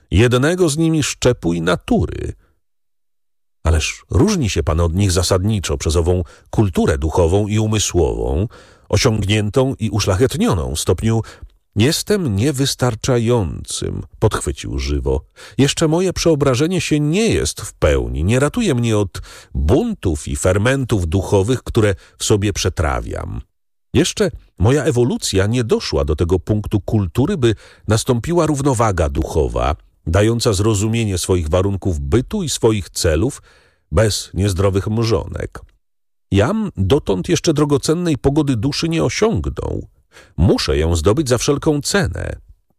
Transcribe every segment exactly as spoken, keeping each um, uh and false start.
jednego z nimi szczepu i natury. Ależ różni się pan od nich zasadniczo przez ową kulturę duchową i umysłową, osiągniętą i uszlachetnioną w stopniu jestem niewystarczającym, podchwycił żywo. Jeszcze moje przeobrażenie się nie jest w pełni, nie ratuje mnie od buntów i fermentów duchowych, które w sobie przetrawiam. Jeszcze moja ewolucja nie doszła do tego punktu kultury, by nastąpiła równowaga duchowa, dająca zrozumienie swoich warunków bytu i swoich celów bez niezdrowych mrzonek. Jam dotąd jeszcze drogocennej pogody duszy nie osiągnął. Muszę ją zdobyć za wszelką cenę.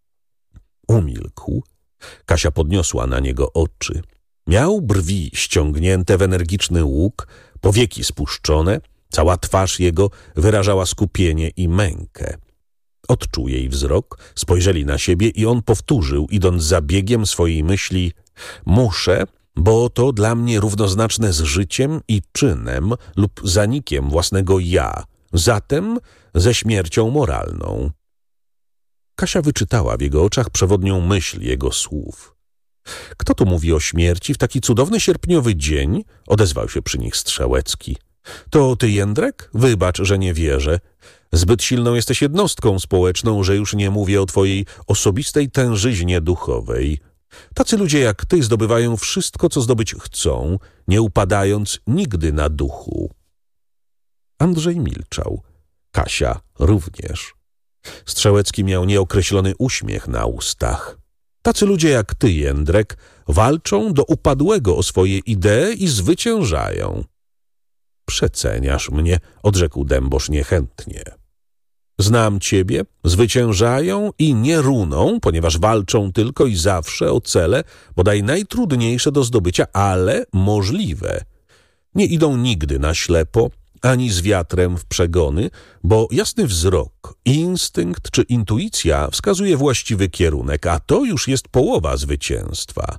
Umilkł. Kasia podniosła na niego oczy. Miał brwi ściągnięte w energiczny łuk, powieki spuszczone, cała twarz jego wyrażała skupienie i mękę. Odczuł jej wzrok, spojrzeli na siebie i on powtórzył, idąc za biegiem swojej myśli: muszę, bo to dla mnie równoznaczne z życiem i czynem lub zanikiem własnego ja, zatem ze śmiercią moralną. Kasia wyczytała w jego oczach przewodnią myśl jego słów. Kto tu mówi o śmierci w taki cudowny sierpniowy dzień? Odezwał się przy nich Strzałecki. To ty, Jędrek? Wybacz, że nie wierzę. Zbyt silną jesteś jednostką społeczną, że już nie mówię o twojej osobistej tężyźnie duchowej. Tacy ludzie jak ty zdobywają wszystko, co zdobyć chcą, nie upadając nigdy na duchu. Andrzej milczał. Kasia również. Strzałecki miał nieokreślony uśmiech na ustach. Tacy ludzie jak ty, Jędrek, walczą do upadłego o swoje idee i zwyciężają. Przeceniasz mnie, odrzekł Dębosz niechętnie. Znam ciebie, zwyciężają i nie runą, ponieważ walczą tylko i zawsze o cele, bodaj najtrudniejsze do zdobycia, ale możliwe. Nie idą nigdy na ślepo, ani z wiatrem w przegony, bo jasny wzrok, instynkt czy intuicja wskazuje właściwy kierunek, a to już jest połowa zwycięstwa.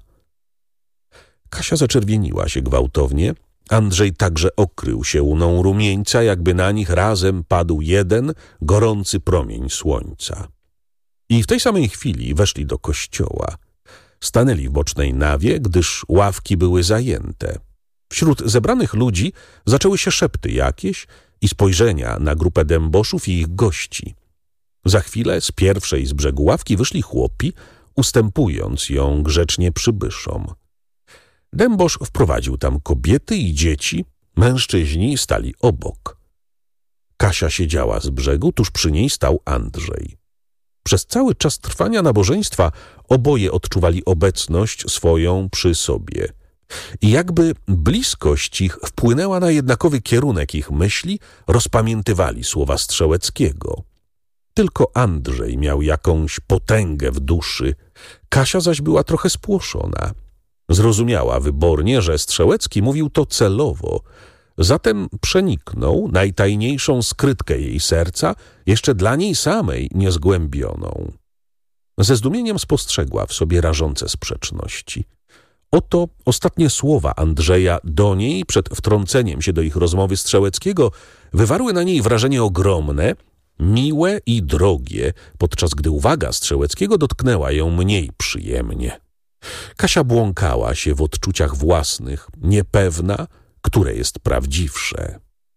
Kasia zaczerwieniła się gwałtownie. Andrzej także okrył się łuną rumieńca, jakby na nich razem padł jeden gorący promień słońca. I w tej samej chwili weszli do kościoła. Stanęli w bocznej nawie, gdyż ławki były zajęte. Wśród zebranych ludzi zaczęły się szepty jakieś i spojrzenia na grupę dęboszów i ich gości. Za chwilę z pierwszej z brzegu ławki wyszli chłopi, ustępując ją grzecznie przybyszom. Dębosz wprowadził tam kobiety i dzieci, mężczyźni stali obok. Kasia siedziała z brzegu, tuż przy niej stał Andrzej. Przez cały czas trwania nabożeństwa oboje odczuwali obecność swoją przy sobie. I jakby bliskość ich wpłynęła na jednakowy kierunek ich myśli, rozpamiętywali słowa Strzałeckiego. Tylko Andrzej miał jakąś potęgę w duszy, Kasia zaś była trochę spłoszona. Zrozumiała wybornie, że Strzałecki mówił to celowo, zatem przeniknął najtajniejszą skrytkę jej serca, jeszcze dla niej samej niezgłębioną. Ze zdumieniem spostrzegła w sobie rażące sprzeczności. Oto ostatnie słowa Andrzeja do niej przed wtrąceniem się do ich rozmowy Strzałeckiego wywarły na niej wrażenie ogromne, miłe i drogie, podczas gdy uwaga Strzałeckiego dotknęła ją mniej przyjemnie. Kasia błąkała się w odczuciach własnych, niepewna, które jest prawdziwsze.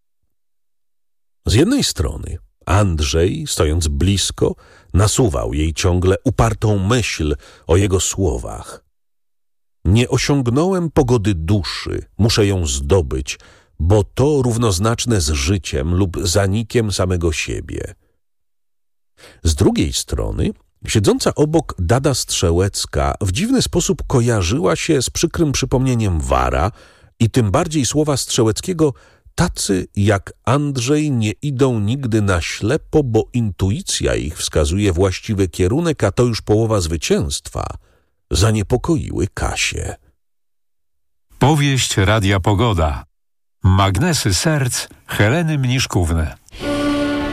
Z jednej strony Andrzej, stojąc blisko, nasuwał jej ciągle upartą myśl o jego słowach. Nie osiągnąłem pogody duszy, muszę ją zdobyć, bo to równoznaczne z życiem lub zanikiem samego siebie. Z drugiej strony siedząca obok Dada Strzałecka w dziwny sposób kojarzyła się z przykrym przypomnieniem Wara i tym bardziej słowa Strzałeckiego: tacy jak Andrzej nie idą nigdy na ślepo, bo intuicja ich wskazuje właściwy kierunek, a to już połowa zwycięstwa, zaniepokoiły Kasię. Powieść Radia Pogoda. Magnesy serc Heleny Mniszkówny.